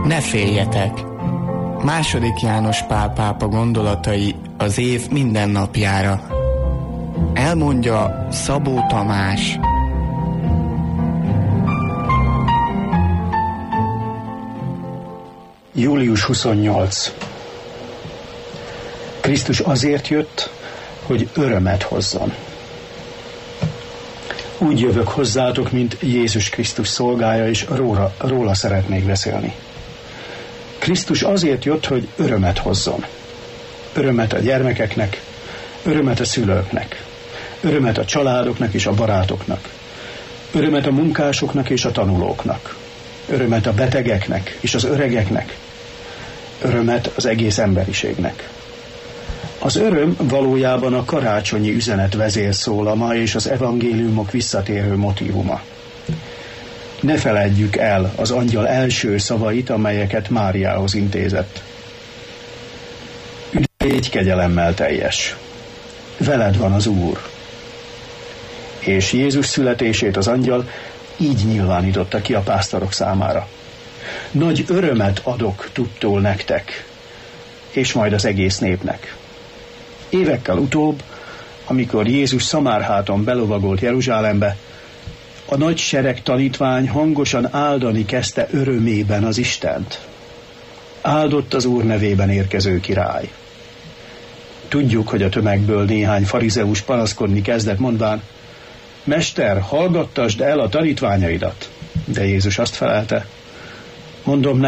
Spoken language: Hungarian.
Ne féljetek! II. János Pál pápa gondolatai az év minden napjára. Elmondja Szabó Tamás. Július 28. Krisztus azért jött, hogy örömet hozzon. Úgy jövök hozzátok, mint Jézus Krisztus szolgája, és róla szeretnék beszélni. Krisztus azért jött, hogy örömet hozzon. Örömet a gyermekeknek, örömet a szülőknek, örömet a családoknak és a barátoknak, örömet a munkásoknak és a tanulóknak, örömet a betegeknek és az öregeknek, örömet az egész emberiségnek. Az öröm valójában a karácsonyi üzenet vezérszólama és az evangéliumok visszatérő motívuma. Ne feledjük el az angyal első szavait, amelyeket Máriához intézett. Légy kegyelemmel teljes. Veled van az Úr. És Jézus születését az angyal így nyilvánította ki a pásztorok számára. Nagy örömet adok tudtól nektek, és majd az egész népnek. Évekkel utóbb, amikor Jézus Szamárháton belovagolt Jeruzsálembe, a nagy sereg tanítvány hangosan áldani kezdte örömében az Istent. Áldott az Úr nevében érkező király. Tudjuk, hogy a tömegből néhány farizeus panaszkodni kezdett, mondván: Mester, hallgattasd el a tanítványaidat. De Jézus azt felelte: mondom